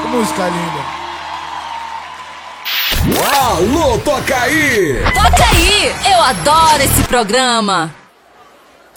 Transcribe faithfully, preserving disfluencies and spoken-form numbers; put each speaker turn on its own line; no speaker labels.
Música linda.
Alô, toca aí!
Toca aí! Eu adoro esse programa.